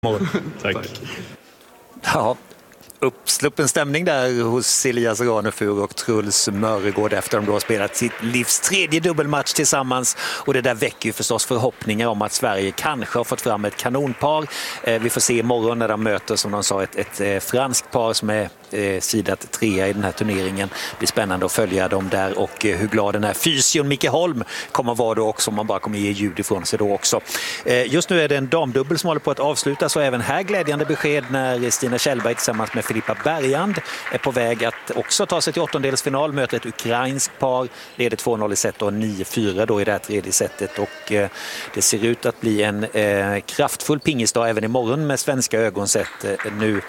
Tack. Ja, uppsluppen stämning där hos Elias Ranefur och Truls Mörregård efter de då har spelat sitt livs tredje dubbelmatch tillsammans, och det där väcker ju förstås förhoppningar om att Sverige kanske har fått fram ett kanonpar. Vi får se imorgon när de möter, som de sa, ett franskt par som är sidat 3 i den här turneringen. Det blir spännande att följa dem där, och hur glad den här fysion Micke Holm kommer vara då också, om man bara kommer ge ljud ifrån sig då också. Just nu är det en damdubbel som håller på att avslutas, och även här glädjande besked när Stina Kjellberg tillsammans med Filippa Bergand är på väg att också ta sig till åttondelsfinal, möter ett ukrainskt par, leder 2-0 i set och 9-4 då i det här tredje setet, och det ser ut att bli en kraftfull pingisdag även imorgon med svenska ögon sett nu,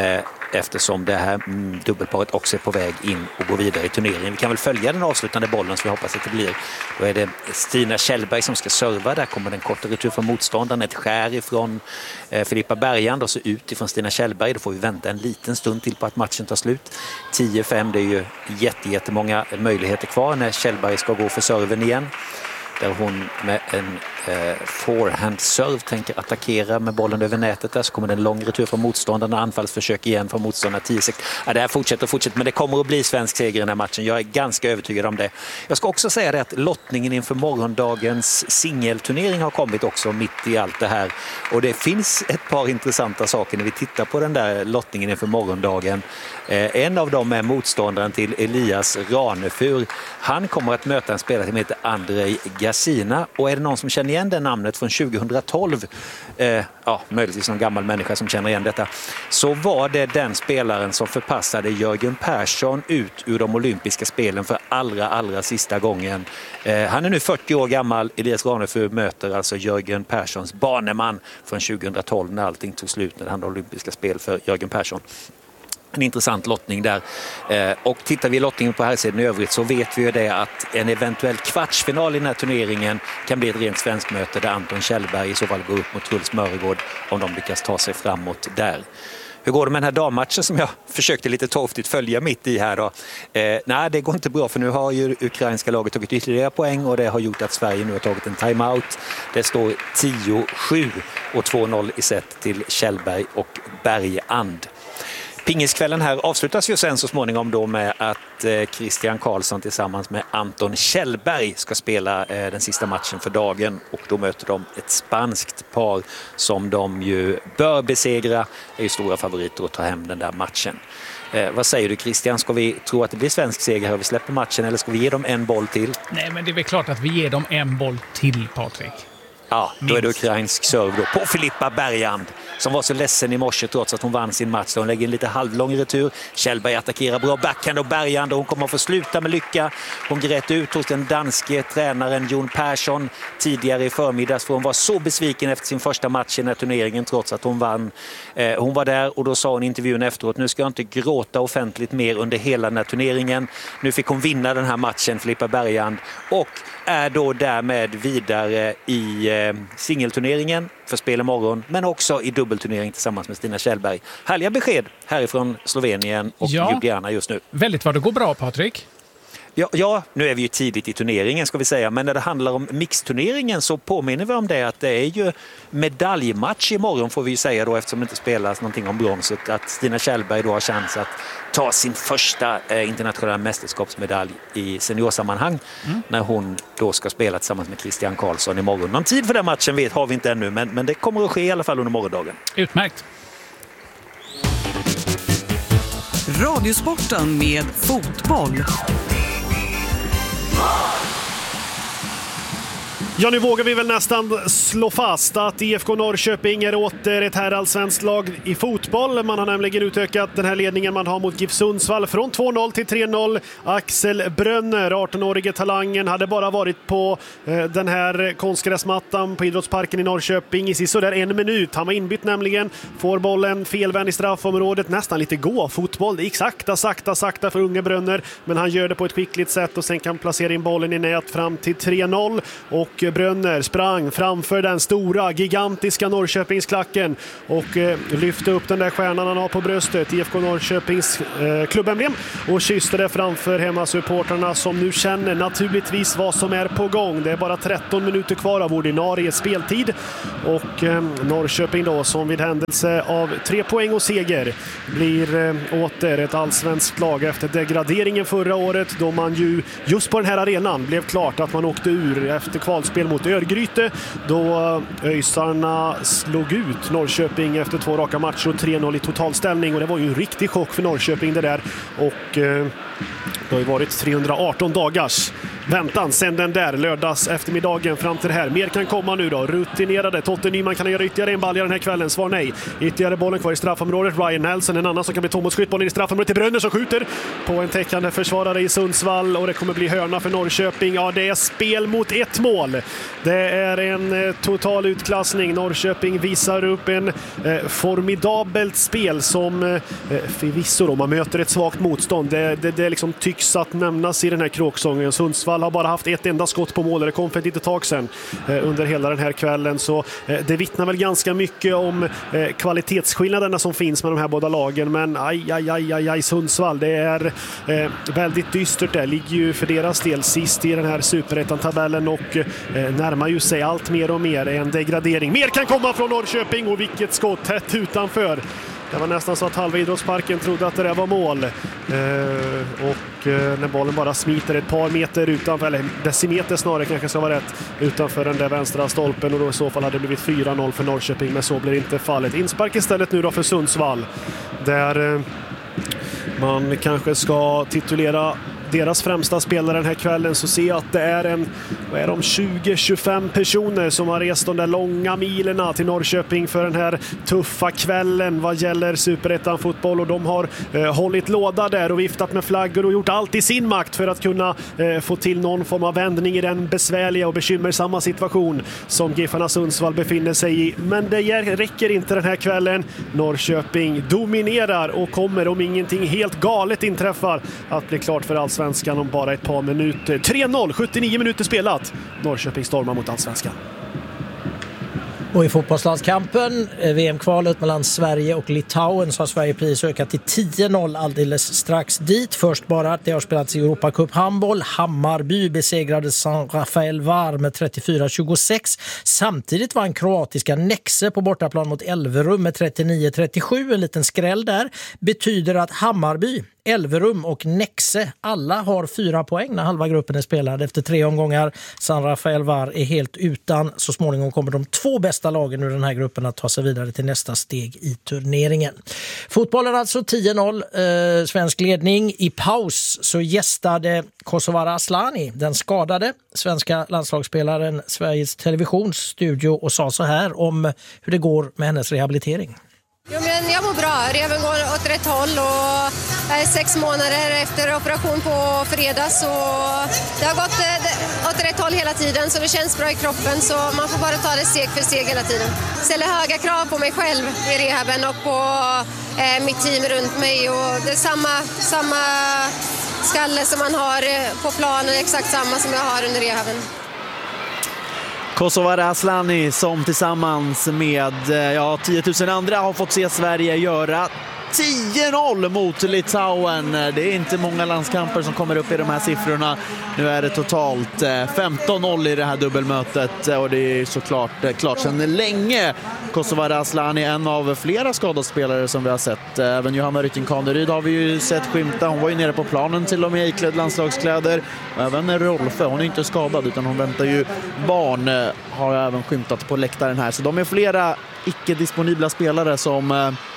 eftersom det här dubbelparet också är på väg in och gå vidare i turneringen. Vi kan väl följa den avslutande bollen som vi hoppas att det blir. Då är det Stina Kjellberg som ska serva. Där kommer den korta retur från motståndaren, ett skär ifrån Filippa Bergand och så ut ifrån Stina Kjellberg. Då får vi vänta en liten stund till på att matchen tar slut. 10-5, det är ju jättemånga möjligheter kvar när Kjellberg ska gå för serven igen. Där hon med en forehand-serve tänker attackera med bollen över nätet. Där så kommer det en lång retur från motståndarna, anfallsförsök igen från motståndarna 10-6. Ja, det här fortsätter, men det kommer att bli svensk seger i den här matchen. Jag är ganska övertygad om det. Jag ska också säga det att lottningen inför morgondagens singelturnering har kommit också mitt i allt det här. Och det finns ett par intressanta saker när vi tittar på den där lottningen inför morgondagen. En av dem är motståndaren till Elias Ranefur. Han kommer att möta en spelare som heter Andrei Gasina, och är det någon som känner igen det namnet från 2012, möjligtvis någon gammal människa som känner igen detta, så var det den spelaren som förpassade Jörgen Persson ut ur de olympiska spelen för allra sista gången. Han är nu 40 år gammal. Elias Ranefur möter alltså Jörgen Perssons baneman från 2012 när allting tog slut, när det handlade om olympiska spel för Jörgen Persson. En intressant lottning där. Och tittar vi lottningen på här sidan i övrigt så vet vi ju det att en eventuell kvartsfinal i den här turneringen kan bli ett rent svensk möte där Anton Kjellberg i så fall går upp mot Truls Mörregård om de lyckas ta sig framåt där. Hur går det med den här dammatchen som jag försökte lite torftigt följa mitt i här då? Nej, det går inte bra, för nu har ju ukrainska laget tagit ytterligare poäng, och det har gjort att Sverige nu har tagit en timeout. Det står 10-7 och 2-0 i set till Kjellberg och Bergand. Pingiskvällen här avslutas ju sen så småningom då med att Christian Karlsson tillsammans med Anton Kjellberg ska spela den sista matchen för dagen, och då möter de ett spanskt par som de ju bör besegra. Det är ju stora favoriter att ta hem den där matchen. Vad säger du, Christian? Ska vi tro att det blir svensk seger här? Vi släpper matchen, eller ska vi ge dem en boll till? Nej, men det är väl klart att vi ger dem en boll till, Patrik. Ja, då är det ukrainsk serve då på Filippa Bergand, som var så ledsen i morse trots att hon vann sin match. Hon lägger en lite halvlång retur. Kjellberg attackerar bra backhand och Bergand, och hon kommer att få sluta med lycka. Hon grät ut hos den danske tränaren Jon Persson tidigare i förmiddags, för hon var så besviken efter sin första match i den här turneringen trots att hon vann. Hon var där och då sa hon i intervjun efteråt: nu ska jag inte gråta offentligt mer under hela den här turneringen. Nu fick hon vinna den här matchen, Filippa Bergand, och är då därmed vidare i singelturneringen för spel imorgon, men också i dubbelturnering tillsammans med Stina Kjellberg. Härliga besked härifrån Slovenien och Ljubljana just nu. Väldigt vad det går bra, Patrik. Ja, nu är vi ju tidigt i turneringen ska vi säga, men när det handlar om mixturneringen så påminner vi om det att det är ju medaljmatch imorgon, får vi ju säga då, eftersom det inte spelas någonting om bronset, att Stina Kjellberg då har chans att ta sin första internationella mästerskapsmedalj i seniorsammanhang när hon då ska spela tillsammans med Christian Karlsson imorgon. Någon tid för den matchen har vi inte ännu, men det kommer att ske i alla fall under morgondagen. Utmärkt. Radiosporten med fotboll. Ja, nu vågar vi väl nästan slå fast att IFK Norrköping är åter ett herrallsvenskt lag i fotboll. Man har nämligen utökat den här ledningen man har mot GIF Sundsvall från 2-0 till 3-0. Axel Brönner, 18-årige talangen, hade bara varit på den här konstgräsmattan på Idrottsparken i Norrköping i så där 1 minut. Han var inbytt nämligen, får bollen felvänd i straffområdet, nästan lite gå-fotboll. Det gick sakta för unge Brönner, men han gör det på ett skickligt sätt och sen kan placera in bollen i nät fram till 3-0. Och Brönner sprang framför den stora, gigantiska Norrköpingsklacken och lyfte upp den där stjärnan han har på bröstet, IFK Norrköpings klubbemblem, och kysste det framför hemmasupportrarna som nu känner naturligtvis vad som är på gång. Det är bara 13 minuter kvar av ordinarie speltid och Norrköping då, som vid händelse av 3 poäng och seger blir åter ett allsvenskt lag efter degraderingen förra året, då man ju just på den här arenan blev klart att man åkte ur efter kvalspel mot Örgryte, då ÖISarna slog ut Norrköping efter 2 raka matcher och 3-0 i totalställning, och det var ju en riktig chock för Norrköping det där, och det har ju varit 318 dagars väntan sen den där lördags eftermiddagen fram till det här. Mer kan komma nu då. Rutinerade Totte Nyman kan göra ytterligare en balja den här kvällen. Svar nej. Ytterligare bollen kvar i straffområdet. Ryan Nelson, en annan som kan bli tom mot skytt. Bollen i straffområdet till Brönner som skjuter på en täckande försvarare i Sundsvall, och det kommer bli hörna för Norrköping. Ja, det är spel mot 1 mål. Det är en total utklassning. Norrköping visar upp en formidabelt spel som förvisso då man möter ett svagt motstånd. Det liksom tycks att nämnas i den här kråksången. Sundsvall har bara haft ett enda skott på mål. Det kom för ett litet tag sedan under hela den här kvällen. Så det vittnar väl ganska mycket om kvalitetsskillnaderna som finns med de här båda lagen. Men aj, Sundsvall, det är väldigt dystert. Det ligger ju för deras del sist i den här superettan-tabellen och närmar ju sig allt mer och mer en degradering. Mer kan komma från Norrköping, och vilket skott tätt utanför. Det var nästan så att halva idrottsparken trodde att det där var mål. Och när bollen bara smiter ett par meter utanför, eller decimeter snarare kanske ska vara rätt, utanför den där vänstra stolpen, och då i så fall hade det blivit 4-0 för Norrköping, men så blir inte fallet. Inspark istället nu då för Sundsvall, där man kanske ska titulera deras främsta spelare den här kvällen, så ser jag att det är de 20-25 personer som har rest de där långa milerna till Norrköping för den här tuffa kvällen vad gäller Superettan fotboll, och de har hållit låda där och viftat med flaggor och gjort allt i sin makt för att kunna få till någon form av vändning i den besvärliga och bekymmersamma situation som Giffarna Sundsvall befinner sig i. Men det räcker inte den här kvällen. Norrköping dominerar och kommer, om ingenting helt galet inträffar, att bli klart för Allsvenskan om bara ett par minuter. 3-0, 79 minuter spelat. Norrköping stormar mot Allsvenskan. Och i fotbollslandskampen, VM-kvalet mellan Sverige och Litauen, så har Sverige pris ökat till 10-0 alldeles strax dit. Först bara att det har spelats i Europa Cup handboll. Hammarby besegrade San Rafael Var med 34-26. Samtidigt vann kroatiska Nexe på bortaplan mot Elverum med 39-37. En liten skräll där. Betyder att Hammarby, Elverum och Nexe alla har 4 poäng när halva gruppen är spelad efter 3 omgångar. San Rafael Var är helt utan. Så småningom kommer de 2 bästa lagen ur den här gruppen att ta sig vidare till nästa steg i turneringen. Fotbollen alltså 10-0, svensk ledning. I paus så gästade Kosovare Asllani, den skadade svenska landslagsspelaren, Sveriges Televisions studio och sa så här om hur det går med hennes rehabilitering. Jo, men jag mår bra. Reven går åt rätt håll och jag är 6 månader efter operation på fredag, så det har gått åt rätt håll hela tiden, så det känns bra i kroppen, så man får bara ta det steg för steg hela tiden. Ställer höga krav på mig själv i rehaben och på mitt team runt mig, och det är samma skalle som man har på planen, exakt samma som jag har under rehaben. Kosovare Asllani som tillsammans med 10 000 andra har fått se Sverige göra 10-0 mot Litauen. Det är inte många landskamper som kommer upp i de här siffrorna. Nu är det totalt 15-0 i det här dubbelmötet, och det är såklart klart sedan länge. Kosovare Asllani, en av flera skadespelare som vi har sett. Även Johanna Rytting-Kaneryd har vi ju sett skymta. Hon var ju nere på planen till och med iklädd landslagskläder. Och även Rolfe, hon är inte skadad utan hon väntar ju barn, har även skymtat på läktaren här. Så de är flera icke-disponibla spelare som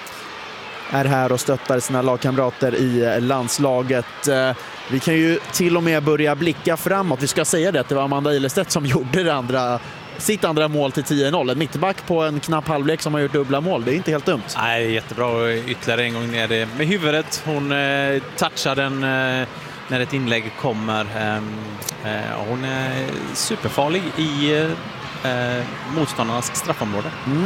är här och stöttar sina lagkamrater i landslaget. Vi kan ju till och med börja blicka framåt. Vi ska säga det att det var Amanda Ilestedt som gjorde sitt andra mål till 10-0. En mittback på en knapp halvlek som har gjort dubbla mål. Det är inte helt dumt. Nej, jättebra. Ytterligare en gång ner det med huvudet. Hon touchar den när ett inlägg kommer. Hon är superfarlig i motståndarnas straffområde.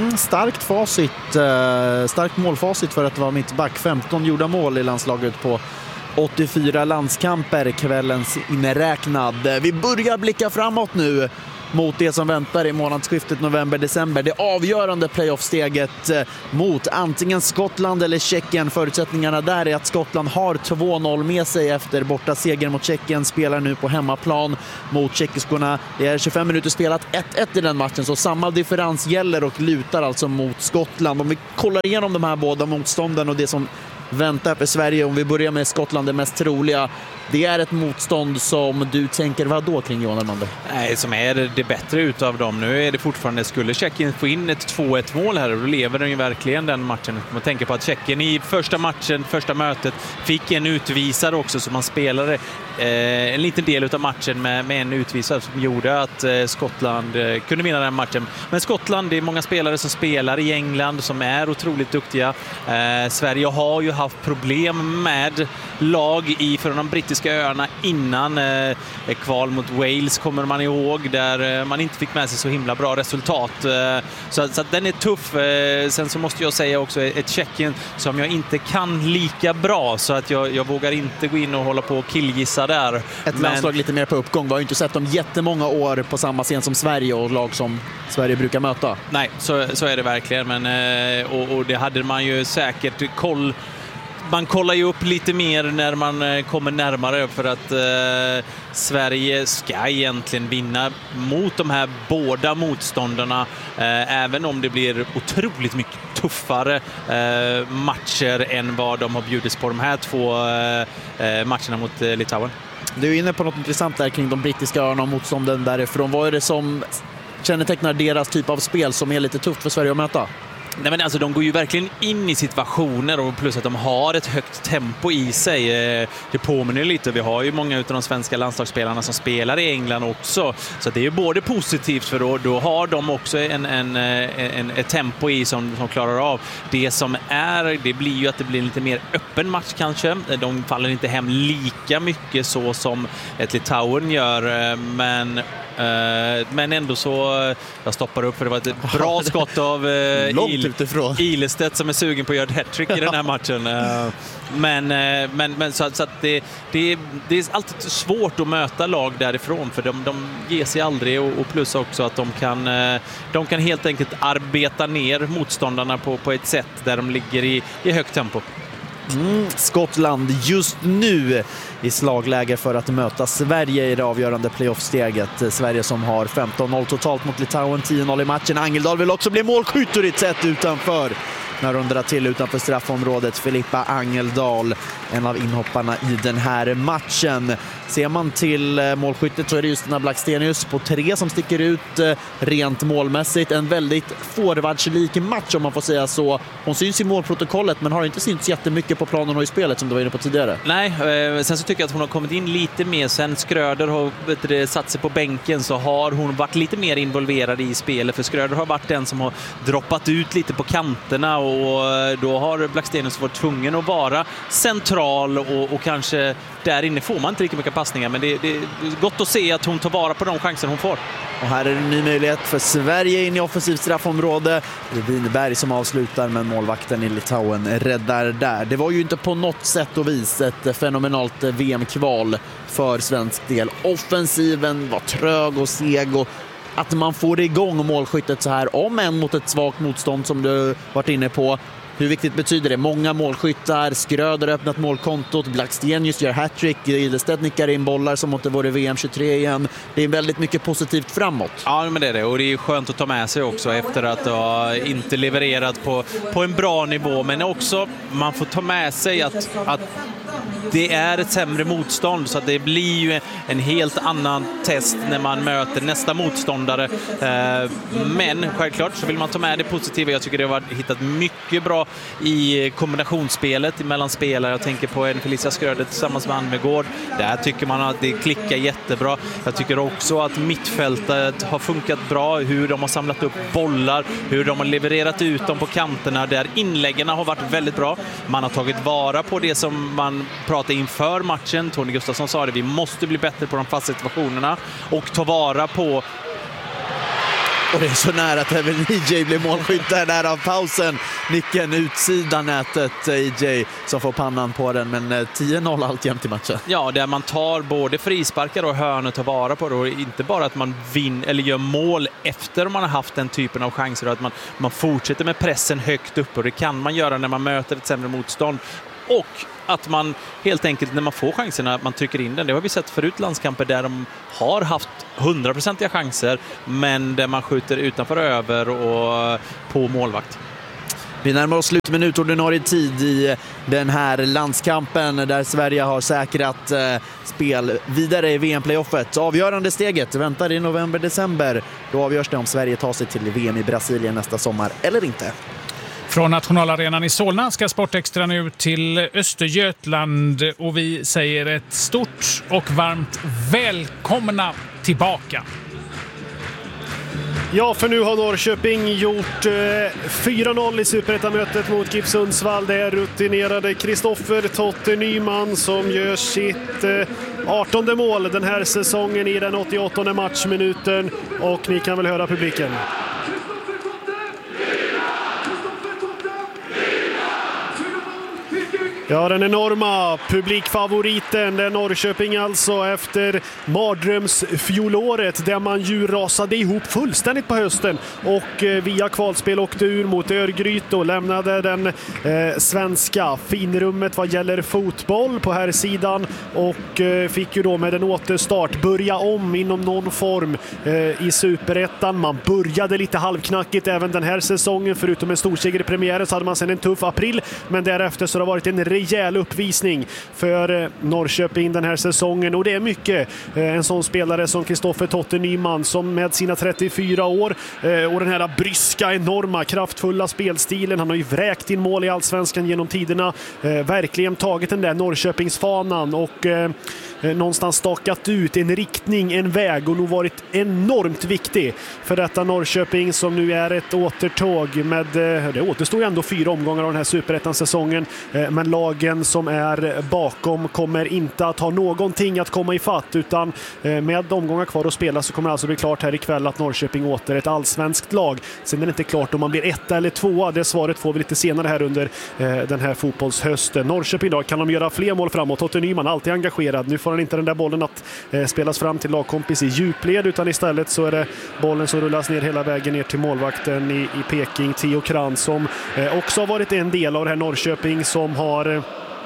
Starkt målfacit för att vara mittback. 15 gjorda mål i landslaget på 84 landskamper, kvällens inräknad. Vi börjar blicka framåt nu. mot det som väntar i månadsskiftet november-december. Det avgörande playoff-steget mot antingen Skottland eller Tjeckien. Förutsättningarna där är att Skottland har 2-0 med sig efter borta seger mot Tjeckien. Spelar nu på hemmaplan mot tjeckiskorna. Det är 25 minuter spelat, 1-1 i den matchen, så samma differens gäller och lutar alltså mot Skottland. Om vi kollar igenom de här båda motstånden och det som väntar för Sverige, om vi börjar med Skottland, det mest troliga. Det är ett motstånd som du tänker vad då kring Johan Elmander? Nej, som är det bättre utav dem. Nu är det fortfarande, skulle Tjeckien få in ett 2-1 mål här, då lever den ju verkligen den matchen. Man tänker på att Tjeckien i första mötet fick en utvisad också, så man spelade en liten del utav matchen med en utvisad som gjorde att Skottland kunde vinna den matchen. Men Skottland, det är många spelare som spelar i England som är otroligt duktiga. Sverige har ju haft problem med lag från de brittiska öarna innan kval mot Wales, kommer man ihåg, där man inte fick med sig så himla bra resultat. Så att den är tuff. Sen så måste jag säga också ett Tjeckien som jag inte kan lika bra, så att jag vågar inte gå in och hålla på och killgissa där. Ett landslag lite mer på uppgång. Vi har ju inte sett dem jättemånga år på samma scen som Sverige och lag som Sverige brukar möta. Nej, så är det verkligen. Men, och det hade man ju säkert koll. Man kollar ju upp lite mer när man kommer närmare, för att Sverige ska egentligen vinna mot de här båda motståndarna, även om det blir otroligt mycket tuffare matcher än vad de har bjudits på de här två matcherna mot Litauen. Du är inne på något intressant där kring de brittiska öarna och motstånden därifrån. Vad är det som kännetecknar deras typ av spel som är lite tufft för Sverige att möta? Nej, men alltså, de går ju verkligen in i situationer, och plus att de har ett högt tempo i sig. Det påminner lite. Vi har ju många av de svenska landslagsspelarna som spelar i England också. Så det är ju både positivt, för då har de också ett tempo i som klarar av. Det blir ju att det blir en lite mer öppen match kanske. De faller inte hem lika mycket så som ett Litauen gör, men ändå så jag stoppar upp, för det var ett bra skott av Ilestedt som är sugen på att göra ett hattrick i den här matchen. Men så att det är alltid svårt att möta lag därifrån, för de ger sig aldrig, och plus också att de kan helt enkelt arbeta ner motståndarna på ett sätt där de ligger i högt tempo. Skottland just nu i slagläge för att möta Sverige i det avgörande playoff-steget. Sverige som har 15-0 totalt mot Litauen, 10-0 i matchen. Angeldal vill också bli målskytt i ett sätt utanför. När hon drar till utanför straffområdet. Filippa Angeldal, en av inhopparna i den här matchen. Ser man till målskyttet så är det Justina Blackstenius på 3 som sticker ut rent målmässigt. En väldigt forwardslik match, om man får säga så. Hon syns i målprotokollet, men har inte synts jättemycket på planen och i spelet som du var inne på tidigare. Nej, sen så tycker jag att hon har kommit in lite mer. Sen Skröder har satt sig på bänken, så har hon varit lite mer involverad i spelet. För Skröder har varit den som har droppat ut lite på kanterna, och då har Blackstenius varit tvungen att vara central, och kanske där inne får man inte lika mycket passningar, men det är gott att se att hon tar vara på de chanser hon får. Och här är en ny möjlighet för Sverige in i offensivt straffområde. Det är Winberg som avslutar, men målvakten i Litauen räddar där. Det var ju inte på något sätt och vis ett fenomenalt VM-kval för svensk del. Offensiven var trög och seg, och att man får igång målskyttet så här, om än mot ett svagt motstånd som du varit inne på. Hur viktigt betyder det? Många målskyttar, Skröder öppnat målkontot, Blackstenius gör hattrick, Ilestedt nickar in bollar som måste vara VM 23 igen. Det är väldigt mycket positivt framåt. Ja, men det är det. Och det är skönt att ta med sig också efter att ha inte levererat på en bra nivå. Men också, man får ta med sig att det är ett sämre motstånd, så att det blir ju en helt annan test när man möter nästa motståndare. Men självklart så vill man ta med det positiva. Jag tycker det har hittat mycket bra i kombinationsspelet mellan spelare. Jag tänker på en Felicia Skröder tillsammans med Almegård. Där tycker man att det klickar jättebra. Jag tycker också att mittfältet har funkat bra. Hur de har samlat upp bollar, hur de har levererat ut dem på kanterna. Där inläggen har varit väldigt bra. Man har tagit vara på det som man pratade inför matchen. Tony Gustafsson sa det, vi måste bli bättre på de fasta situationerna och ta vara på Och det är så nära att även EJ blir målskytt där av pausen. Nicken utsidan nätet, EJ som får pannan på den, men 10-0 alltjämt i matchen. Ja, där man tar både frisparkar och hörn och tar vara på det, och inte bara att man vinner eller gör mål efter man har haft den typen av chanser, att man fortsätter med pressen högt upp, och det kan man göra när man möter ett sämre motstånd. Och att man helt enkelt när man får chanserna, man trycker in den. Det har vi sett förut landskamper där de har haft 100% chanser, men där man skjuter utanför över och på målvakt. Vi närmar oss slutminut ordinarie tid i den här landskampen där Sverige har säkrat spel vidare i VM-playoffet. Avgörande steget väntar i november-december. Då avgörs det om Sverige tar sig till VM i Brasilien nästa sommar eller inte. Från nationalarenan i Solna ska Sportextra nu till Östergötland, och vi säger ett stort och varmt välkomna tillbaka. Ja, för nu har Norrköping gjort 4-0 i Superettan-mötet mot GIF Sundsvall. Det är rutinerade Kristoffer Totte Nyman som gör sitt 18:e mål den här säsongen i den 88:e matchminuten, och ni kan väl höra publiken. Ja, den enorma publikfavoriten, det är Norrköping alltså efter mardrömsfjolåret där man ju rasade ihop fullständigt på hösten och via kvalspel åkte ur mot Örgryte och lämnade den svenska finrummet vad gäller fotboll på här sidan, och fick ju då med en återstart börja om inom någon form i Superettan. Man började lite halvknackigt även den här säsongen, förutom en storseger i premiären så hade man sedan en tuff april, men därefter så har det varit en rejäl uppvisning för Norrköping den här säsongen, och det är mycket en sån spelare som Kristoffer Totte Nyman som med sina 34 år och den här bryska, enorma, kraftfulla spelstilen, han har ju vräkt in mål i Allsvenskan genom tiderna, verkligen tagit den där Norrköpingsfanan och någonstans stakat ut en riktning, en väg, och nog varit enormt viktig för detta Norrköping som nu är ett återtåg med, det återstår ju ändå 4 omgångar av den här Superettan-säsongen, men lagen som är bakom kommer inte att ha någonting att komma i fatt, utan med omgångar kvar att spela så kommer det alltså bli klart här ikväll att Norrköping åter är ett allsvenskt lag. Sen är det inte klart om man blir 1 eller 2, det svaret får vi lite senare här under den här fotbollshösten. Norrköping idag, kan de göra fler mål framåt? Totte Nyman alltid engagerad, nu får han inte den där bollen att spelas fram till lagkompis i djupled, utan istället så är det bollen som rullas ner hela vägen ner till målvakten i Peking, Theo Krantz, som också har varit en del av det här Norrköping som har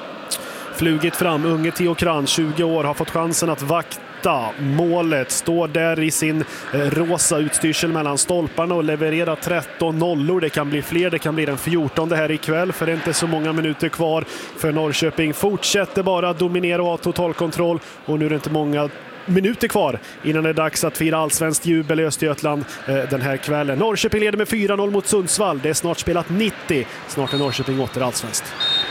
flugit fram. Unge Theo Krantz, 20 år, har fått chansen att vakta målet, står där i sin rosa utstyrsel mellan stolparna och levererar 13 nollor. Det kan bli fler, det kan bli den 14 här ikväll, för det är inte så många minuter kvar för Norrköping. Fortsätter bara att dominera och ha totalkontroll, och nu är det inte många minuter kvar innan det är dags att fira allsvenskt jubel i Östergötland den här kvällen. Norrköping leder med 4-0 mot Sundsvall. Det är snart spelat 90. Snart är Norrköping åter allsvenskt.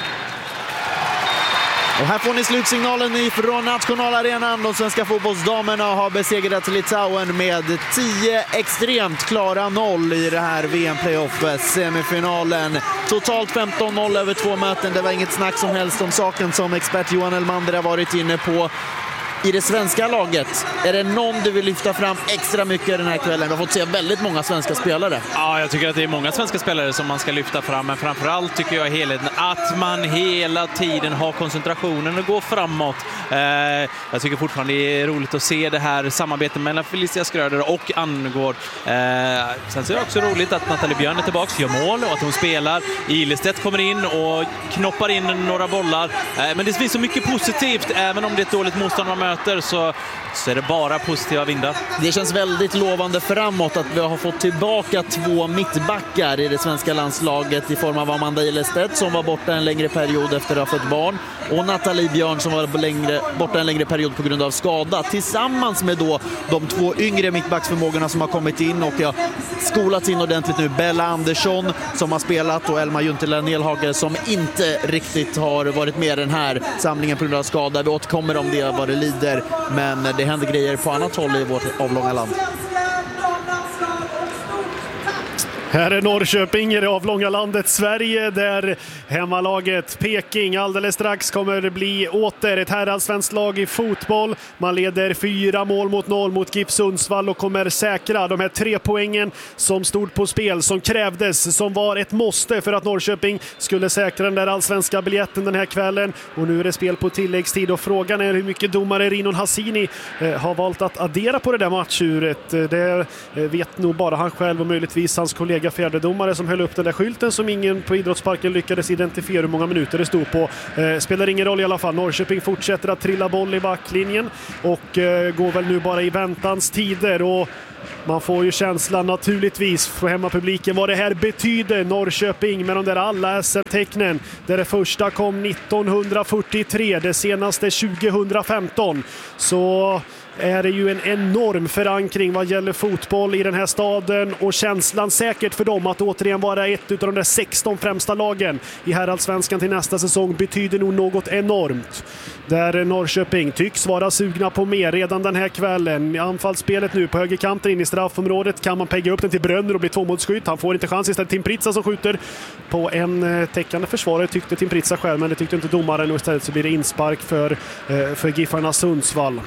Och här får ni slutsignalen ifrån nationalarenan. De svenska fotbollsdamerna har besegrat Litauen med 10 extremt klara 0 i det här VM-playoff-semifinalen. Totalt 15-0 över 2 möten. Det var inget snack som helst om saken, som expert Johan Elmander har varit inne på. I det svenska laget, är det någon du vill lyfta fram extra mycket den här kvällen? Vi har fått se väldigt många svenska spelare. Ja, jag tycker att det är många svenska spelare som man ska lyfta fram, men framförallt tycker jag helheten att man hela tiden har koncentrationen och går framåt. Jag tycker fortfarande det är roligt att se det här samarbetet mellan Felicia Skröder och Angård. Sen så är det också roligt att Nathalie Björn är tillbaka, gör mål och att hon spelar. Ilestedt kommer in och knoppar in några bollar. Men det finns så mycket positivt, även om det är ett dåligt motstånd man möter, så är det bara positiva vindar. Det känns väldigt lovande framåt att vi har fått tillbaka 2 mittbackar i det svenska landslaget i form av Amanda Ilestedt som var borta en längre period efter att ha fått barn, och Nathalie Björn som var borta en längre period på grund av skada, tillsammans med då de 2 yngre mittbacksförmågorna som har kommit in och har skolats in ordentligt nu. Bella Andersson som har spelat och Elma Juntila Nelhage som inte riktigt har varit med den här samlingen på grund av skada. Vi återkommer om det vad det lider, men det händer grejer på annat håll i vårt avlånga land. Här är Norrköping i det avlånga landet Sverige, där hemmalaget Peking alldeles strax kommer bli åter ett herrallsvenskt lag i fotboll. Man leder 4-0 mot GIF Sundsvall och kommer säkra de här 3 poängen som stod på spel, som krävdes, som var ett måste för att Norrköping skulle säkra den där allsvenska biljetten den här kvällen. Och nu är det spel på tilläggstid och frågan är hur mycket domare Rinon Hassini har valt att addera på det där matchuret. Det vet nog bara han själv och möjligtvis hans kollega fjärdedomare som höll upp den där skylten som ingen på Idrottsparken lyckades identifiera hur många minuter det stod på. Spelar ingen roll i alla fall. Norrköping fortsätter att trilla boll i backlinjen och går väl nu bara i väntans tider, och man får ju känslan naturligtvis för hemmapubliken vad det här betyder. Norrköping med de där alla SM-tecknen, där det första kom 1943, det senaste 2015, så är det ju en enorm förankring vad gäller fotboll i den här staden, och känslan säkert för dem att återigen vara ett av de där 16 främsta lagen i herrallsvenskan till nästa säsong betyder nog något enormt. Där Norrköping tycks vara sugna på mer redan den här kvällen. I anfallsspelet nu på högerkanten in i straffområdet kan man pegga upp den till Brönner och bli tvåmålsskytt. Han får inte chans, istället Tim Pritsa som skjuter på en täckande försvarare, tyckte Tim Pritsa själv, men det tyckte inte domaren, och istället så blir det inspark för Giffarna Sundsvall.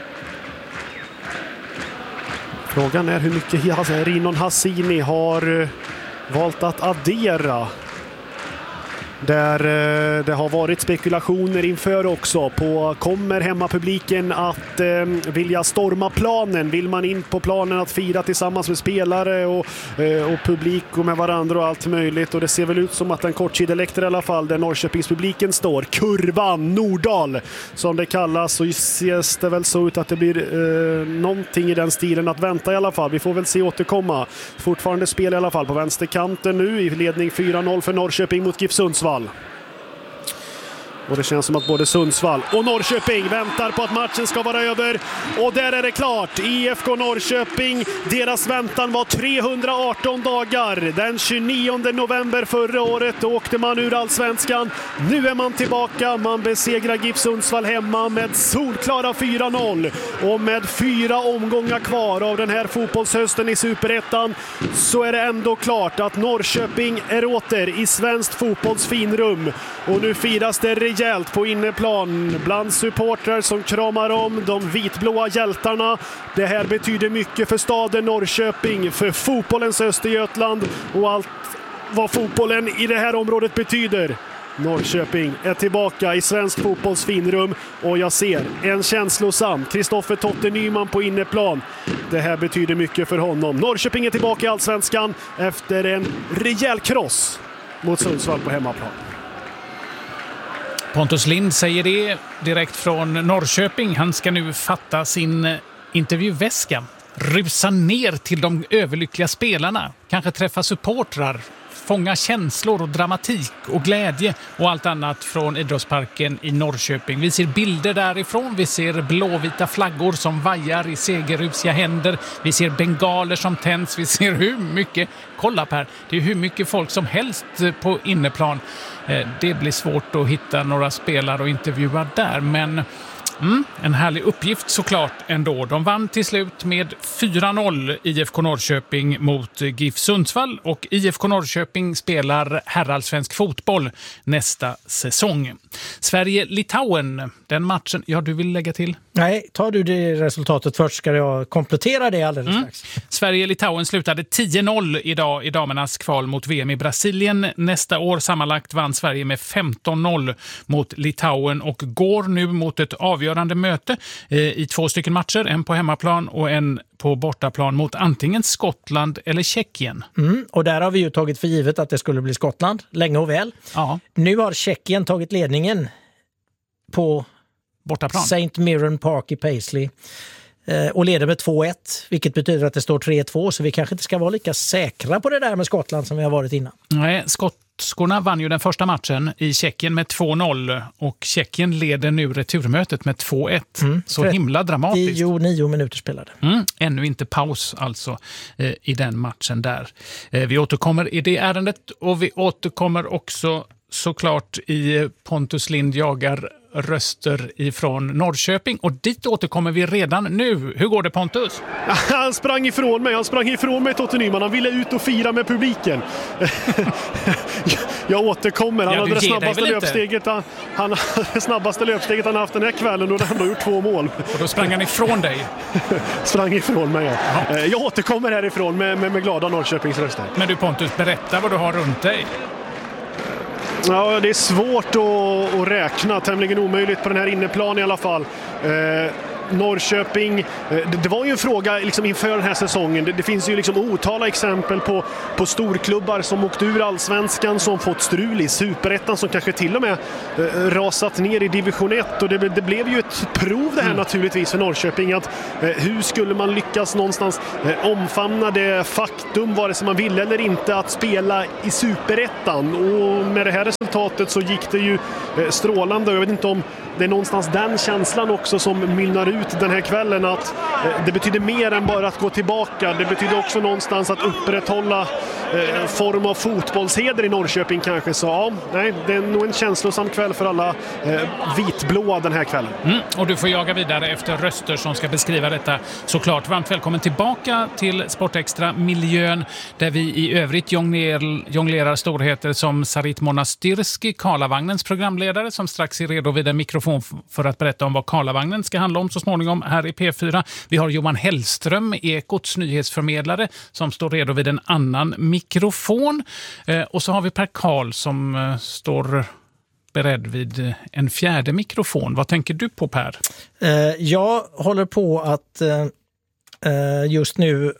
Frågan är hur mycket Rinon Hassini har valt att addera. Där det har varit spekulationer inför också på, kommer hemmapubliken att vilja storma planen? Vill man in på planen att fira tillsammans med spelare och publik och med varandra och allt möjligt? Och det ser väl ut som att en kortsideläktare i alla fall, där Norrköpingspubliken står, kurvan Nordal som det kallas, så ses det väl så ut att det blir någonting i den stilen att vänta i alla fall. Vi får väl se återkomma. Fortfarande spel i alla fall på vänsterkanten nu, i ledning 4-0 för Norrköping mot GIF Sundsvall. Och det känns som att både Sundsvall och Norrköping väntar på att matchen ska vara över. Och där är det klart. IFK Norrköping, deras väntan var 318 dagar. Den 29 november förra året åkte man ur allsvenskan. Nu är man tillbaka. Man besegrar GIF Sundsvall hemma med solklara 4-0. Och med 4 omgångar kvar av den här fotbollshösten i Superettan så är det ändå klart att Norrköping är åter i svenskt fotbollsfinrum. Och nu firas det rejält på inneplan bland supportrar som kramar om de vitblåa hjältarna. Det här betyder mycket för staden Norrköping, för fotbollens Östergötland och allt vad fotbollen i det här området betyder. Norrköping är tillbaka i svensk fotbolls finrum, och jag ser en känslosam Kristoffer Totte Nyman på inneplan. Det här betyder mycket för honom. Norrköping är tillbaka i allsvenskan efter en rejäl kross mot Sundsvall på hemmaplan. Pontus Lind säger det direkt från Norrköping. Han ska nu fatta sin intervjuväska, rusa ner till de överlyckliga spelarna, kanske träffa supportrar, fånga känslor och dramatik och glädje och allt annat från Idrottsparken i Norrköping. Vi ser bilder därifrån, vi ser blåvita flaggor som vajar i segerrusiga händer, vi ser bengaler som tänds, vi ser hur mycket, kolla Per, det är hur mycket folk som helst på inneplan. Det blir svårt att hitta några spelare och intervjua där, men en härlig uppgift såklart ändå. De vann till slut med 4-0 IFK Norrköping mot GIF Sundsvall, och IFK Norrköping spelar herrallsvensk fotboll nästa säsong. Sverige-Litauen, den matchen, ja, du vill lägga till? Nej, tar du det resultatet först ska jag komplettera det alldeles strax. Sverige-Litauen slutade 10-0 idag i damernas kval mot VM i Brasilien. Nästa år sammanlagt vann Sverige med 15-0 mot Litauen och går nu mot ett avgörande möte i 2 stycken matcher. En på hemmaplan och en på bortaplan mot antingen Skottland eller Tjeckien. Och där har vi ju tagit för givet att det skulle bli Skottland, länge och väl. Ja. Nu har Tjeckien tagit ledningen på bortaplan. St. Mirren Park i Paisley och leder med 2-1, vilket betyder att det står 3-2, så vi kanske inte ska vara lika säkra på det där med Skottland som vi har varit innan. Nej, skotskorna vann ju den första matchen i Tjeckien med 2-0 och Tjeckien leder nu returmötet med 2-1. Så himla dramatiskt. 9 minuter spelade. Ännu inte paus alltså i den matchen där. Vi återkommer i det ärendet, och vi återkommer också såklart i Pontus Lind jagar röster ifrån Norrköping. Och dit återkommer vi redan nu. Hur går det, Pontus? Han sprang ifrån mig Totte Nyman. Han ville ut och fira med publiken. Jag återkommer. Han hade det snabbaste löpsteget han haft den här kvällen och han har gjort 2 mål. Och då sprang han ifrån dig? Sprang ifrån mig, ja. Jag återkommer härifrån med glada Norrköpings röster. Men du Pontus, berätta vad du har runt dig. Ja, det är svårt att räkna. Tämligen omöjligt på den här inneplan i alla fall. Norrköping, det var ju en fråga liksom inför den här säsongen. Det finns ju liksom otaliga exempel på storklubbar som åkt ur allsvenskan, som fått strul i superettan, som kanske till och med rasat ner i division 1. Och det blev ju ett prov det här naturligtvis för Norrköping, att hur skulle man lyckas någonstans omfamna det faktum, vare sig man ville eller inte, att spela i superettan. Och med det här resultatet så gick det ju strålande. Jag vet inte om det är någonstans den känslan också som mynnar ut den här kvällen, att det betyder mer än bara att gå tillbaka. Det betyder också någonstans att upprätthålla form av fotbollsheder i Norrköping kanske. Så ja, nej, det är nog en känslosam kväll för alla vitblåa den här kvällen. Och du får jaga vidare efter röster som ska beskriva detta. Såklart, varmt välkommen tillbaka till Sportextra-miljön, där vi i övrigt jonglerar storheter som Sarit Monastyrski, Karlavagnens programledare, som strax är redo vid en mikrofon för att berätta om vad Karlavagnen ska handla om så småningom här i P4. Vi har Johan Hellström, Ekots nyhetsförmedlare, som står redo vid en annan mikrofon. Och så har vi Per Karl som står beredd vid en fjärde mikrofon. Vad tänker du på, Per? Jag håller på att just nu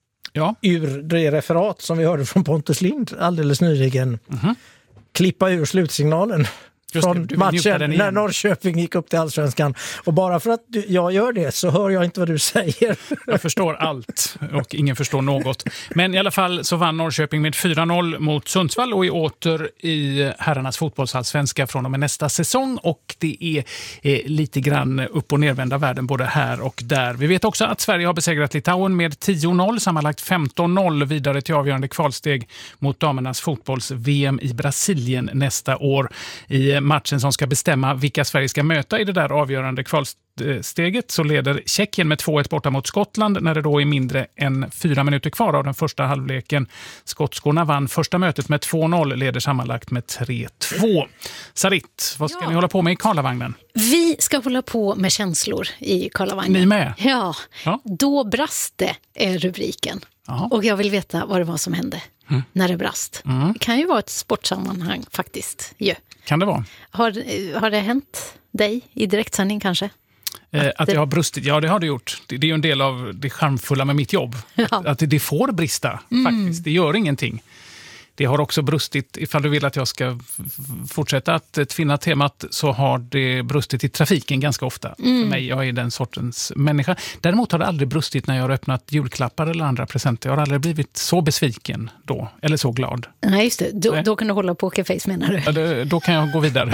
ur det referat som vi hörde från Pontus Lind alldeles nyligen klippa ur slutsignalen från matchen när Norrköping gick upp till Allsvenskan. Och bara för att jag gör det så hör jag inte vad du säger. Jag förstår allt och ingen förstår något. Men i alla fall så vann Norrköping med 4-0 mot Sundsvall och är åter i herrarnas fotbollsallsvenska från och med nästa säsong. Och det är lite grann upp- och nervända världen både här och där. Vi vet också att Sverige har besegrat Litauen med 10-0, sammanlagt 15-0 vidare till avgörande kvalsteg mot damernas fotbolls-VM i Brasilien nästa år. I matchen som ska bestämma vilka Sverige ska möta i det där avgörande kvalsteget så leder Tjeckien med 2-1 borta mot Skottland när det då är mindre än 4 minuter kvar av den första halvleken. Skotskorna vann första mötet med 2-0, leder sammanlagt med 3-2. Sarit, vad ska ni hålla på med i Karlavagnen? Vi ska hålla på med känslor i Karlavagnen. Ni med? Ja. Då brast det är rubriken. Aha. Och jag vill veta vad det var som hände när det brast. Det kan ju vara ett sportsammanhang faktiskt. Ja. Kan det vara? Har det hänt dig i direktsändning kanske? Att jag har brustit? Ja, det har det gjort. Det är ju en del av det charmfulla med mitt jobb. Ja. Att det får brista faktiskt. Det gör ingenting. Det har också brustit, ifall du vill att jag ska fortsätta att tvinna temat, så har det brustit i trafiken ganska ofta. För mig, jag är den sortens människa. Däremot har det aldrig brustit när jag har öppnat julklappar eller andra presenter. Jag har aldrig blivit så besviken då, eller så glad. Nej, just det. Då kan du hålla pokerface, menar du? Ja, då kan jag gå vidare.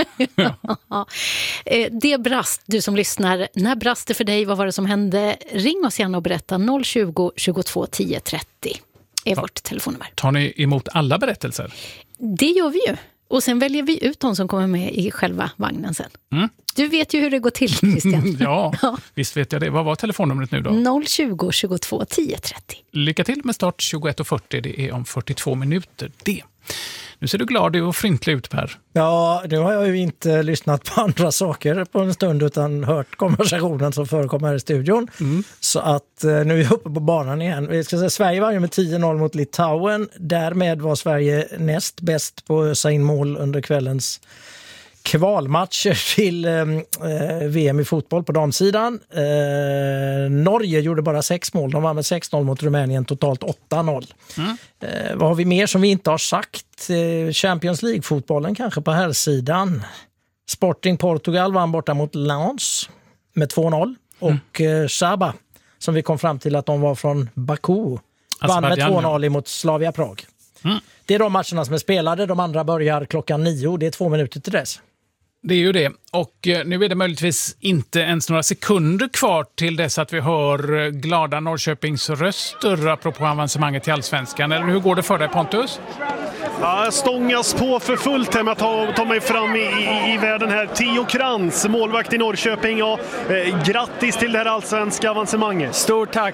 Det brast, du som lyssnar. När brast det för dig? Vad var det som hände? Ring oss gärna och berätta. 020 22 10 30. är vårt telefonnummer. Tar ni emot alla berättelser? Det gör vi ju. Och sen väljer vi ut de som kommer med i själva vagnen sen. Du vet ju hur det går till, Christian. Ja, visst vet jag det. Vad var telefonnumret nu då? 020 22 10 30. Lycka till med start 21.40. Det är om 42 minuter det. Nu ser du glad ut och fryntlig ut, Per. Ja, nu har jag ju inte lyssnat på andra saker på en stund utan hört konversationen som förekommer här i studion. Så att nu är vi uppe på banan igen. Vi ska säga, Sverige vann ju med 10-0 mot Litauen. Därmed var Sverige näst bäst på att ösa in mål under kvällens kvalmatcher till VM i fotboll på damsidan. Norge gjorde bara 6 mål. De vann med 6-0 mot Rumänien, totalt 8-0. Vad har vi mer som vi inte har sagt? Champions League-fotbollen kanske på här sidan. Sporting Portugal vann borta mot Lens med 2-0. Och Saba, som vi kom fram till att de var från Baku, vann med 2-0 mot Slavia Prag. Det är de matcherna som är spelade. De andra börjar klockan 9. Det är 2 minuter till dess. Det är ju det. Och nu är det möjligtvis inte ens några sekunder kvar till dess att vi hör glada Norrköpings röster apropå avancemanget till Allsvenskan. Eller hur går det för dig, Pontus? Ja, stångas på för fullt här med att ta mig fram i världen här. Theo Krantz, målvakt i Norrköping. Ja, grattis till det här allsvenska avancemanget. Stort tack.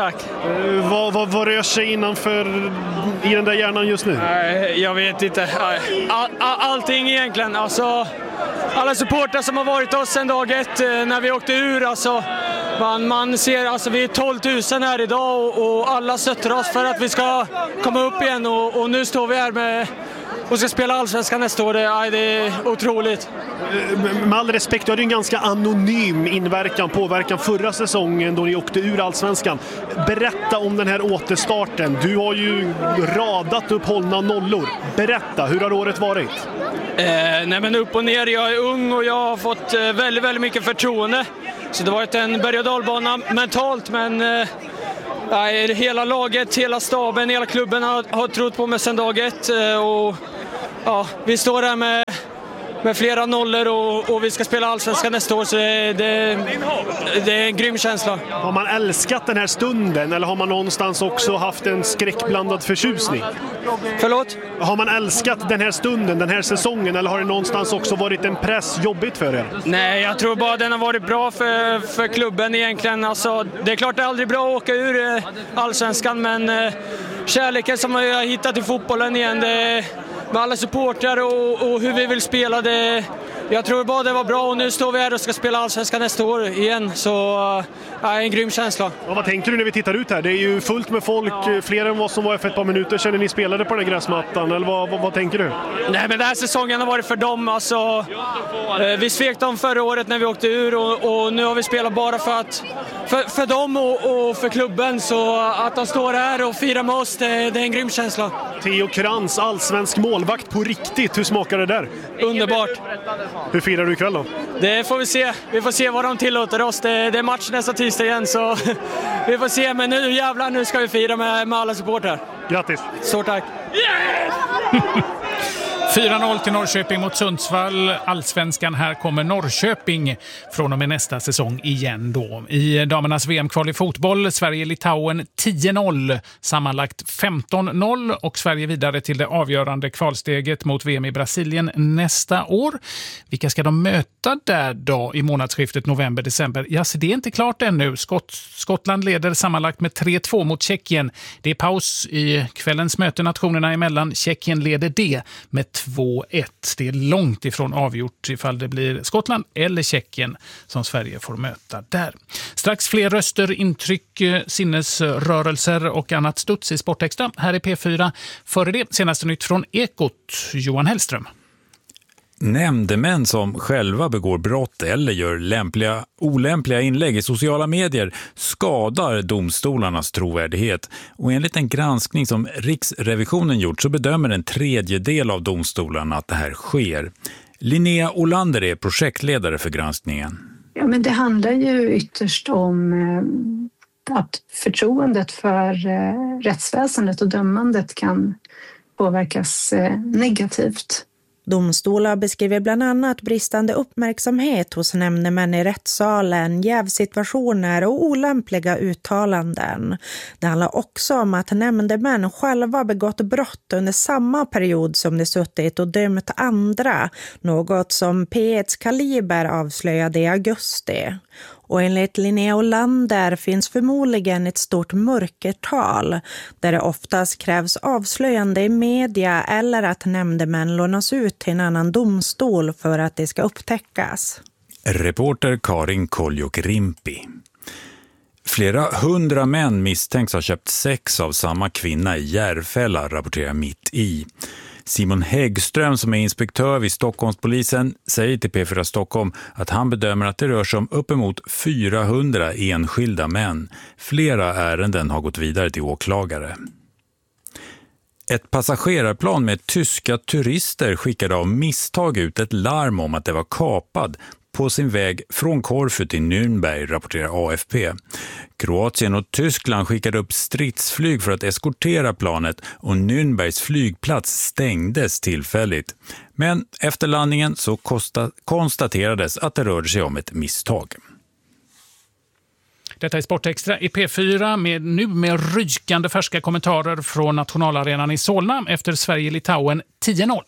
Vad rör sig innanför i den där hjärnan just nu? Jag vet inte. Allting egentligen. Alltså, alla supportrar som har varit oss sedan dag ett när vi åkte ur. Alltså, man ser, alltså, vi är 12 000 här idag och alla stöttar oss för att vi ska komma upp igen. Och nu står vi här och ska spela allsvenskan nästa år. Det är otroligt. Med all respekt, du hade en ganska anonym påverkan förra säsongen då ni åkte ur allsvenskan. Berätta om den här återstarten. Du har ju radat upp hållna nollor. Berätta, hur har året varit? Nej, men upp och ner. Jag är ung och jag har fått väldigt, väldigt mycket förtroende. Så det har varit en berg- och dalbana mentalt, men hela laget, hela staben, hela klubben har trott på mig sedan dag ett. Och ja, vi står där med flera nollor och vi ska spela allsvenskan nästa år, så det är en grym känsla. Har man älskat den här stunden eller har man någonstans också haft en skräckblandad förtjusning? Förlåt? Har man älskat den här stunden, den här säsongen, eller har det någonstans också varit en press jobbigt för er? Nej, jag tror bara den har varit bra för klubben egentligen. Alltså, det är klart det är aldrig bra att åka ur allsvenskan, men kärleken som jag har hittat i fotbollen igen, med alla supportrar och hur vi vill spela det. Jag tror bara det var bra och nu står vi här och ska spela allsvenskan nästa år igen. Så en grym känsla. Och vad tänker du när vi tittar ut här? Det är ju fullt med folk, fler än vad som var för ett par minuter sedan ni spelade på den här gräsmattan. Eller vad tänker du? Nej, men den här säsongen har varit för dem. Alltså, vi svek dem förra året när vi åkte ur och nu har vi spelat bara för dem och för klubben. Så att de står här och firar med oss, det är en grym känsla. Theo Krantz, allsvensk målvakt på riktigt. Hur smakar det där? Underbart. Hur firar du ikväll då? Det får vi se. Vi får se vad de tillåter oss. Det är match nästa tisdag igen, så vi får se. Men nu jävlar, nu ska vi fira med alla supportrar. Grattis! Stort tack! Yes! 4-0 till Norrköping mot Sundsvall. Allsvenskan, här kommer Norrköping från och med nästa säsong igen då. I damernas VM-kval i fotboll, Sverige-Litauen 10-0, sammanlagt 15-0 och Sverige vidare till det avgörande kvalsteget mot VM i Brasilien nästa år. Vilka ska de möta där då i månadsskiftet november-december? Ja, så det är inte klart ännu. Skottland leder sammanlagt med 3-2 mot Tjeckien. Det är paus i kvällens möte nationerna emellan. Tjeckien leder det med 2-1. Det är långt ifrån avgjort ifall det blir Skottland eller Tjeckien som Sverige får möta där. Strax fler röster, intryck, sinnesrörelser och annat studs i Sportextra. Här är P4. Före det senaste nytt från Ekot. Johan Hellström. Nämndemän som själva begår brott eller gör olämpliga inlägg i sociala medier skadar domstolarnas trovärdighet. Och enligt en granskning som Riksrevisionen gjort så bedömer en tredjedel av domstolarna att det här sker. Linnea Olander är projektledare för granskningen. Ja, men det handlar ju ytterst om att förtroendet för rättsväsendet och dömandet kan påverkas negativt. Domstolar beskriver bland annat bristande uppmärksamhet hos nämndemän i rättssalen, jävsituationer och olämpliga uttalanden. Det handlar också om att nämndemän själva begått brott under samma period som de suttit och dömt andra, något som P1s Kaliber avslöjade i augusti. Och enligt Linnea Olander finns förmodligen ett stort mörkertal där det oftast krävs avslöjande i media eller att nämndemän lånas ut till en annan domstol för att det ska upptäckas. Reporter Karin Koljok-Rimpi. Flera 100 män misstänks ha köpt sex av samma kvinna i Järfälla, rapporterar Mitt i. Simon Häggström som är inspektör vid Stockholmspolisen säger till P4 Stockholm att han bedömer att det rör sig om uppemot 400 enskilda män. Flera ärenden har gått vidare till åklagare. Ett passagerarplan med tyska turister skickade av misstag ut ett larm om att det var kapad på sin väg från Korfu till Nürnberg, rapporterar AFP. Kroatien och Tyskland skickade upp stridsflyg för att eskortera planet och Nürnbergs flygplats stängdes tillfälligt. Men efter landningen så konstaterades att det rörde sig om ett misstag. Detta är Sportextra i P4 med rykande färska kommentarer från nationalarenan i Solna efter Sverige-Litauen 10-0.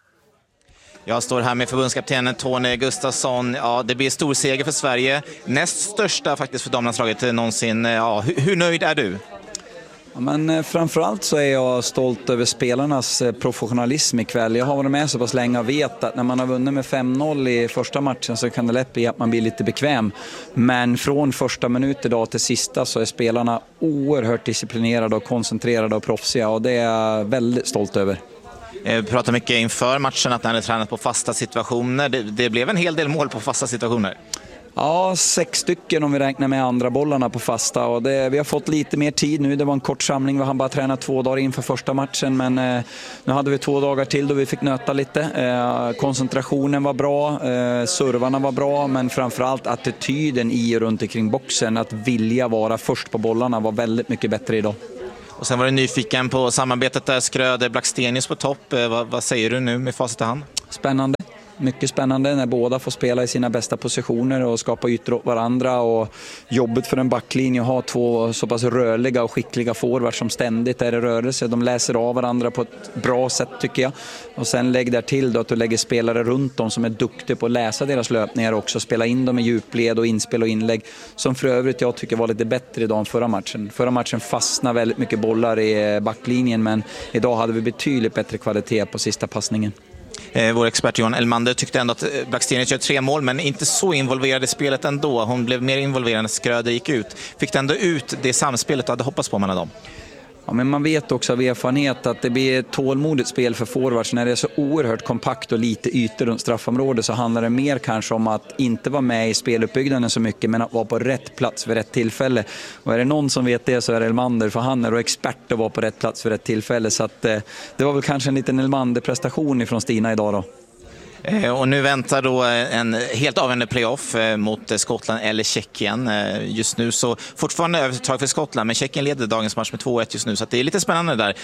Jag står här med förbundskaptenen Tony Gustafsson. Ja, det blir stor seger för Sverige. Näst största faktiskt för damlandslaget någonsin. Ja, hur nöjd är du? Ja, men framförallt så är jag stolt över spelarnas professionalism ikväll. Jag har varit med så pass länge och vet att när man har vunnit med 5-0 i första matchen så kan det lätt bli att man blir lite bekväm. Men från första minut idag till sista så är spelarna oerhört disciplinerade och koncentrerade och proffsiga, och det är jag väldigt stolt över. Vi pratar mycket inför matchen att ni hade tränat på fasta situationer. Det blev en hel del mål på fasta situationer. Ja, 6 stycken om vi räknar med andra bollarna på fasta, och vi har fått lite mer tid nu. Det var en kort samling, vi hann bara träna 2 dagar inför första matchen, men nu hade vi 2 dagar till då vi fick nöta lite. Koncentrationen var bra, servarna var bra, men framförallt attityden i och runt omkring boxen, att vilja vara först på bollarna, var väldigt mycket bättre idag. Och sen var du nyfiken på samarbetet där, Schröder, Blackstenius på topp. Vad säger du nu med facit i hand? Spännande. Mycket spännande när båda får spela i sina bästa positioner och skapa ytor åt varandra, och jobbet för en backlinje att ha 2 så pass rörliga och skickliga forwards som ständigt är i rörelse. De läser av varandra på ett bra sätt tycker jag. Och sen lägg där till då att du lägger spelare runt dem som är duktiga på att läsa deras löpningar också, spela in dem i djupled och inspel och inlägg, som för övrigt jag tycker var lite bättre idag än förra matchen. Förra matchen fastnade väldigt mycket bollar i backlinjen, men idag hade vi betydligt bättre kvalitet på sista passningen. Vår expert Johan Elmander tyckte ändå att Blackstenius gör 3 mål, men inte så involverad i spelet ändå. Hon blev mer involverad när Schröder gick ut. Fick det ändå ut det samspelet du hade hoppats på mellan dem? Ja, men man vet också av erfarenhet att det blir ett tålmodigt spel för forwards. När det är så oerhört kompakt och lite ytor runt straffområdet så handlar det mer kanske om att inte vara med i speluppbyggnaden så mycket, men att vara på rätt plats vid rätt tillfälle. Och är det någon som vet det så är det Elmander, för han är då expert att vara på rätt plats vid rätt tillfälle. Så att, det var väl kanske en liten Elmander-prestation ifrån Stina idag då. Och nu väntar då en helt avgörande playoff mot Skottland eller Tjeckien. Just nu så fortfarande övertag för Skottland, men Tjeckien leder dagens match med 2-1 just nu, så att det är lite spännande där.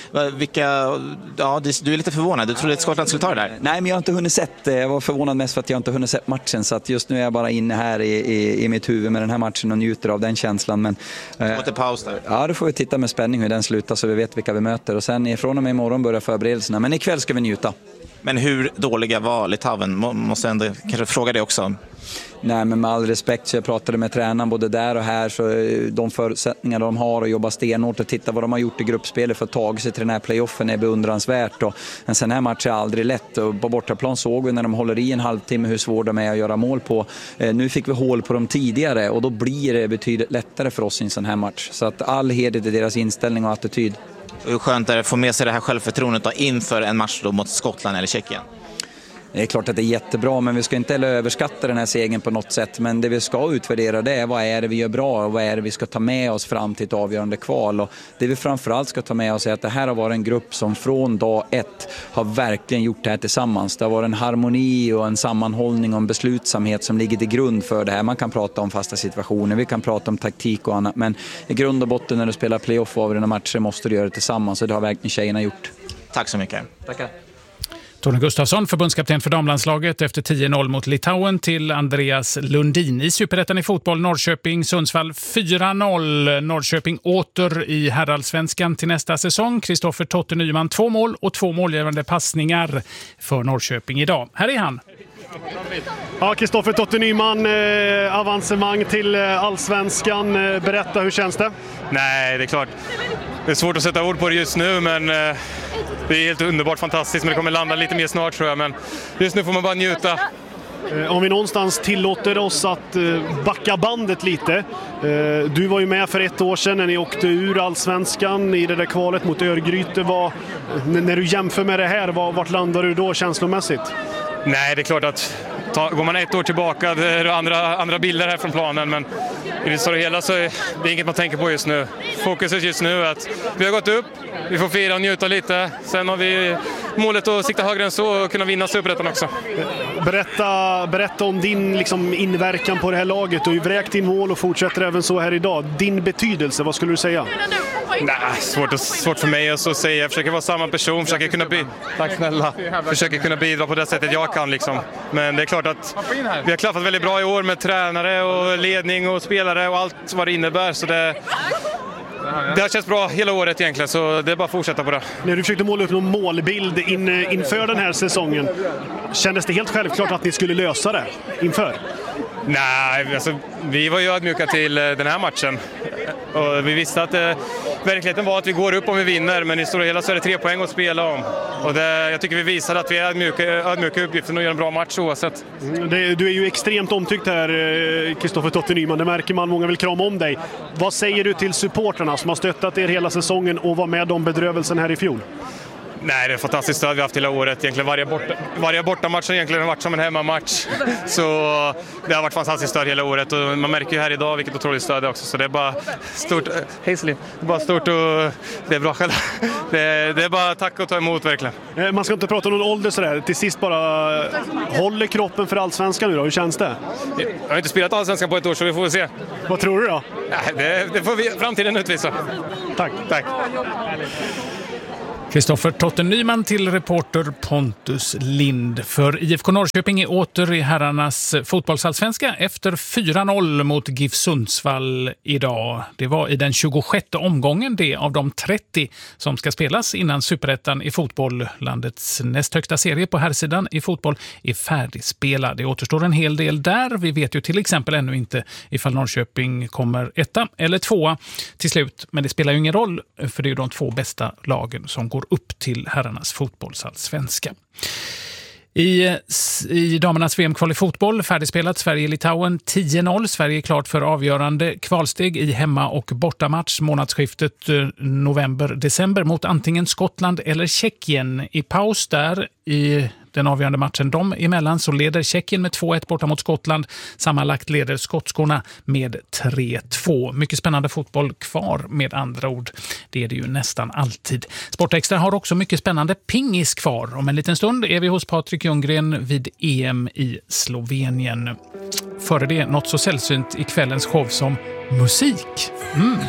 Du är lite förvånad, du trodde att Skottland skulle ta det där? Nej, men jag har inte hunnit sett det. Jag var förvånad mest för att jag inte hunnit sett matchen, så att just nu är jag bara inne här i mitt huvud med den här matchen och njuter av den känslan. Men lite paus där. Ja, då får vi titta med spänning hur den slutar så vi vet vilka vi möter, och sen ifrån och med imorgon börjar förberedelserna, men ikväll ska vi njuta. Men hur dåliga var Litauen? Måste ändå kanske fråga det också. Nej, men med all respekt, så jag pratade med tränaren både där och här, så de förutsättningar de har att jobba stenhårt och titta vad de har gjort i gruppspelet för att ta sig till den här playoffen är beundransvärt. Och en sån här match är aldrig lätt, och på bortaplan såg vi när de håller i en halvtimme hur svårt de är att göra mål på. Nu fick vi hål på dem tidigare, och då blir det betydligt lättare för oss i en sån här match. Så att all heder till deras inställning och attityd. Hur skönt är det att få med sig det här självförtroendet då inför en match då mot Skottland eller Tjeckien? Det är klart att det är jättebra, men vi ska inte överskatta den här segern på något sätt. Men det vi ska utvärdera, det är vad är det vi gör bra och vad är det vi ska ta med oss fram till ett avgörande kval. Och det vi framförallt ska ta med oss är att det här har varit en grupp som från dag 1 har verkligen gjort det här tillsammans. Det har varit en harmoni och en sammanhållning och en beslutsamhet som ligger till grund för det här. Man kan prata om fasta situationer, vi kan prata om taktik och annat, men i grund och botten när du spelar playoff av dina matcher måste du göra det tillsammans, och det har verkligen tjejerna gjort. Tack så mycket. Tackar. Tony Gustafsson, förbundskapten för damlandslaget efter 10-0 mot Litauen, till Andreas Lundin i Superettan i fotboll. Norrköping, Sundsvall 4-0. Norrköping åter i herrallsvenskan till nästa säsong. Kristoffer Totte Nyman 2 mål och 2 målgivande passningar för Norrköping idag. Här är han. Ja, Kristoffer Totte Nyman, avancemang till allsvenskan. Berätta, hur känns det? Nej, det är klart. Det är svårt att sätta ord på det just nu, men det är helt underbart fantastiskt. Men det kommer landa lite mer snart tror jag, men just nu får man bara njuta. Om vi någonstans tillåter oss att backa bandet lite. Du var ju med för 1 år sedan när ni åkte ur allsvenskan i det där kvalet mot Örgryte. När du jämför med det här, vart landar du då känslomässigt? Nej, det är klart att går man 1 år tillbaka, det är andra bilder här från planen, men i det stora hela så är det inget man tänker på just nu. Fokuset just nu är att vi har gått upp, vi får fira och njuta lite. Sen har vi målet att sikta högre än så och kunna vinna Superettan också. Berätta om din inverkan på det här laget. Du har ju vräkt in mål och fortsätter även så här idag. Din betydelse, vad skulle du säga? Nej, svårt för mig att säga. Jag försöker vara samma person, försöker kunna bidra på det sättet jag kan Men det är klart att vi har klaffat väldigt bra i år med tränare och ledning och spelare och allt vad det innebär. Så det har känts bra hela året egentligen, så det är bara att fortsätta på det. När du försökte måla upp någon målbild inför den här säsongen, kändes det helt självklart att ni skulle lösa det inför? Nej, alltså, vi var ju ödmjuka till den här matchen. Och vi visste att verkligheten var att vi går upp om vi vinner, men i stora hela så är det 3 poäng att spela om. Och jag tycker vi visade att vi är ödmjuka uppgiften och gör en bra match oavsett. Du är ju extremt omtyckt här, Kristoffer Totte Nyman. Det märker man, många vill krama om dig. Vad säger du till supporterna som har stöttat er hela säsongen och var med om bedrövelsen här i fjol? Nej, det är fantastiskt stöd vi har haft hela året. Egentligen varje bortamatch har egentligen varit som en hemmamatch. Så det har varit fantastiskt stöd hela året. Och man märker ju här idag vilket otroligt stöd det är också. Så det är bara stort. Hej Selin. Det är bara stort och det är bra själv. Det är bara tack och ta emot verkligen. Man ska inte prata om någon ålder sådär. Till sist bara, håller kroppen för Allsvenskan nu då? Hur känns det? Jag har inte spelat Allsvenskan på ett år så vi får se. Vad tror du då? Det får vi framtiden utvisa. Tack. Kristoffer Totte Nyman till reporter Pontus Lind. För IFK Norrköping är åter i herrarnas fotbollsallsvenska efter 4-0 mot GIF Sundsvall idag. Det var i den 26:e omgången det av de 30 som ska spelas innan Superettan i fotboll, landets näst högsta serie på herrsidan i fotboll, är färdigspelad. Det återstår en hel del där. Vi vet ju till exempel ännu inte ifall Norrköping kommer 1 eller 2 till slut. Men det spelar ju ingen roll, för det är ju de 2 bästa lagen som går upp till herrarnas fotbollsallsvenska. I damernas VM-kval i fotboll färdigspelat Sverige-Litauen 10-0. Sverige är klart för avgörande kvalsteg i hemma- och bortamatch månadsskiftet november-december mot antingen Skottland eller Tjeckien. I paus där i den avgörande matchen dem emellan så leder Tjeckien med 2-1 borta mot Skottland. Sammanlagt leder skotskorna med 3-2. Mycket spännande fotboll kvar med andra ord. Det är det ju nästan alltid. Sportextra har också mycket spännande pingis kvar. Om en liten stund är vi hos Patrik Ljunggren vid EM i Slovenien. Före det något så sällsynt i kvällens show som musik.